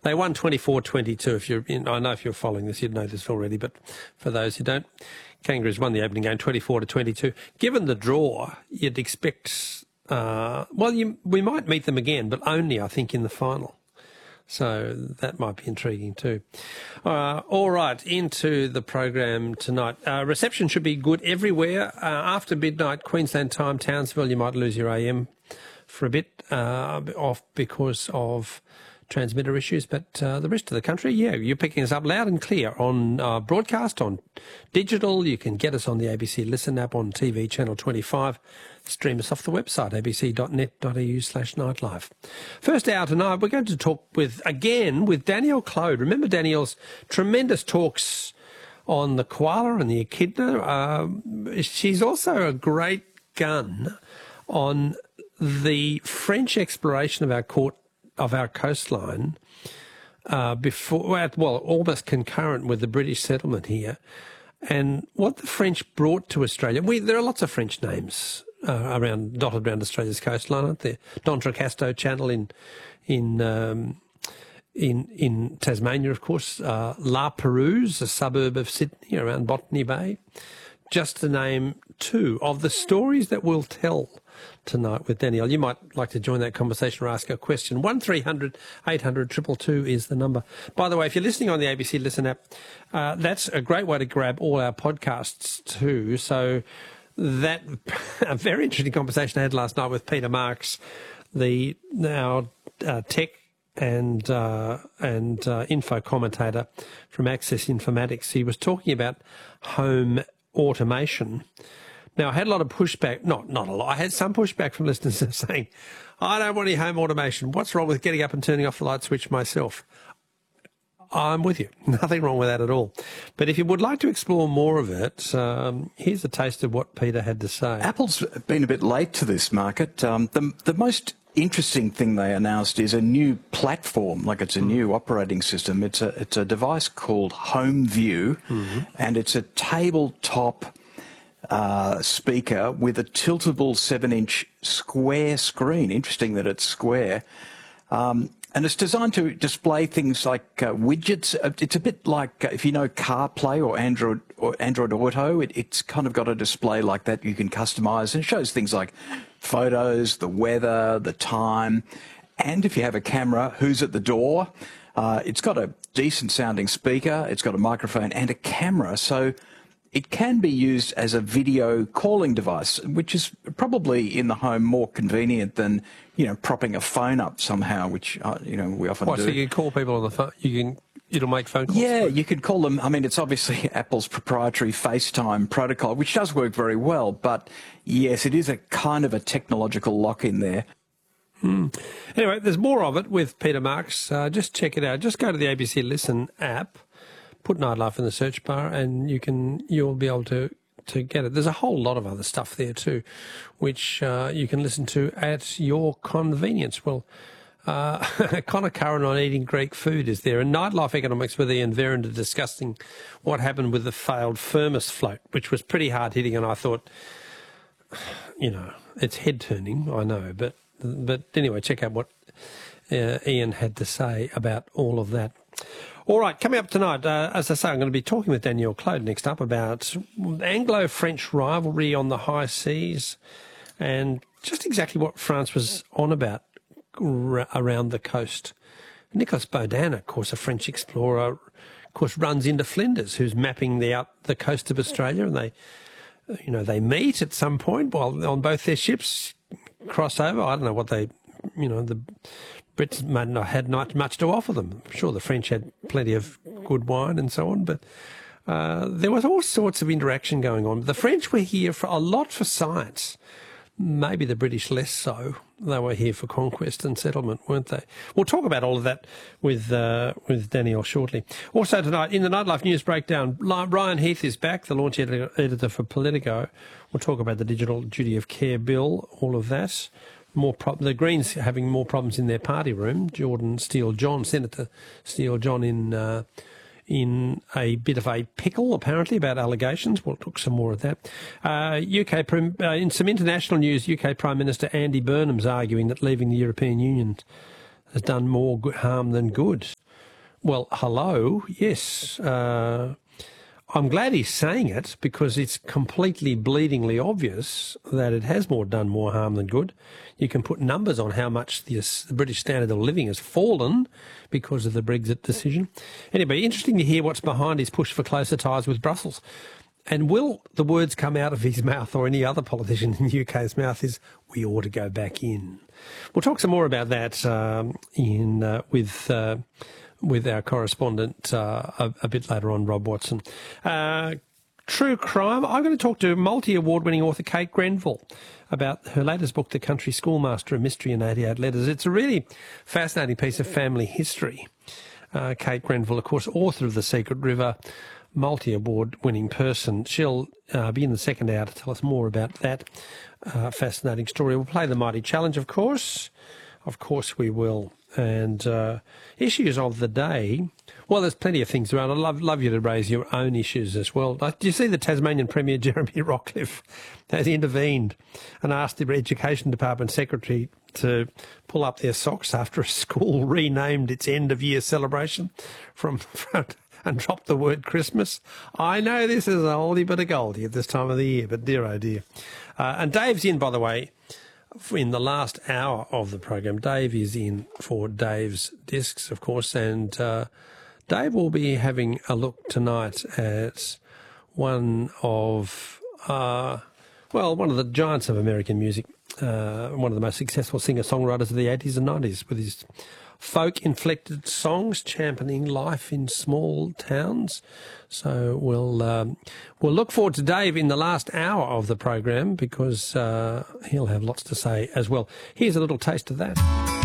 They won 24-22. If you're I know if you're following this, you'd know this already, but for those who don't, Kangaroos won the opening game 24-22. Given the draw, you'd expect, we might meet them again, but only, I think, in the final. So that might be intriguing too. All right, into the program tonight. Reception should be good everywhere. After midnight, Queensland time, Townsville, you might lose your AM for a bit because of transmitter issues, but the rest of the country, you're picking us up loud and clear on broadcast, on digital. You can get us on the ABC Listen app, on TV channel 25. Stream us off the website, abc.net.au/nightlife. First hour tonight, we're going to talk with Danielle Clode. Remember Danielle's tremendous talks on the koala and the echidna? She's also a great gun on the French exploration of our coastline almost concurrent with the British settlement here, and what the French brought to Australia. There are lots of French names dotted around Australia's coastline, aren't there? D'Entrecasteaux Channel in Tasmania, of course. La Perouse, a suburb of Sydney, around Botany Bay. Just to name two of the stories that we'll tell tonight with Danielle. You might like to join that conversation or ask a question. 1300 800 222 is the number. By the way, if you're listening on the ABC Listen app, that's a great way to grab all our podcasts too. So that a very interesting conversation I had last night with Peter Marks, our tech and info commentator from Access Informatics. He was talking about home automation. Now, I had a lot of pushback, not a lot, I had some pushback from listeners saying, I don't want any home automation. What's wrong with getting up and turning off the light switch myself? I'm with you. Nothing wrong with that at all. But if you would like to explore more of it, here's a taste of what Peter had to say. Apple's been a bit late to this market. The most interesting thing they announced is a new platform, like it's a new operating system. It's a device called HomeView, and it's a tabletop speaker with a tiltable 7-inch square screen. Interesting that it's square. And it's designed to display things like widgets. It's a bit like, if you know CarPlay or Android Auto, it's kind of got a display like that you can customize, and it shows things like photos, the weather, the time, and if you have a camera, who's at the door. It's got a decent sounding speaker, it's got a microphone and a camera, so it can be used as a video calling device, which is probably in the home more convenient than, propping a phone up somehow, which, we often do. So you can call people on the phone, it'll make phone calls? Yeah, you could call them. I mean, it's obviously Apple's proprietary FaceTime protocol, which does work very well, but yes, it is a kind of a technological lock in there. Anyway, there's more of it with Peter Marks. Just check it out. Just go to the ABC Listen app, put Nightlife in the search bar, and you'll be able to get it. There's a whole lot of other stuff there too, which you can listen to at your convenience. Well, Connor Curran on eating Greek food is there, and Nightlife Economics with Ian Verrand are discussing what happened with the failed Firmus float, which was pretty hard hitting, and I thought, it's head turning, I know, but anyway, check out what Ian had to say about all of that. All right, coming up tonight, as I say, I'm going to be talking with Danielle Clode next up about Anglo-French rivalry on the high seas and just exactly what France was on about around the coast. Nicolas Baudin, of course, a French explorer, of course, runs into Flinders, who's mapping the coast of Australia, and they meet at some point while on both their ships, cross over. I don't know what the Brits might not had not much to offer them. I'm sure the French had plenty of good wine and so on, but there was all sorts of interaction going on. The French were here for a lot for science. Maybe the British less so. They were here for conquest and settlement, weren't they? We'll talk about all of that with Danielle shortly. Also tonight, in the Nightlife News Breakdown, Ryan Heath is back, the launch editor for Politico. We'll talk about the Digital Duty of Care Bill, all of that. The Greens having more problems in their party room. Senator Steele-John in a bit of a pickle, apparently, about allegations. We'll talk some more of that. In some international news, UK Prime Minister Andy Burnham's arguing that leaving the European Union has done more harm than good. Well, hello, yes. I'm glad he's saying it because it's completely bleedingly obvious that it has done more harm than good. You can put numbers on how much the British standard of living has fallen because of the Brexit decision. Anyway, interesting to hear what's behind his push for closer ties with Brussels. And will the words come out of his mouth or any other politician in the UK's mouth is, we ought to go back in. We'll talk some more about that with our correspondent a bit later on, Rob Watson. True crime. I'm going to talk to multi-award-winning author Kate Grenville about her latest book, The Country Schoolmaster, A Mystery in 88 Letters. It's a really fascinating piece of family history. Kate Grenville, of course, author of The Secret River, multi-award-winning person. She'll be in the second hour to tell us more about that fascinating story. We'll play the Mighty Challenge, of course. Of course we will. And issues of the day, well, there's plenty of things around. I'd love you to raise your own issues as well. Do you see the Tasmanian Premier, Jeremy Rockcliffe, has intervened and asked the Education Department Secretary to pull up their socks after a school renamed its end-of-year celebration from and dropped the word Christmas? I know this is a oldie but a goldie at this time of the year, but dear oh dear. And Dave's in, by the way, in the last hour of the program. Dave is in for Dave's Discs, of course, and Dave will be having a look tonight at one of the giants of American music, one of the most successful singer-songwriters of the 80s and 90s, with his folk-inflected songs championing life in small towns. So we'll look forward to Dave in the last hour of the program because he'll have lots to say as well. Here's a little taste of that.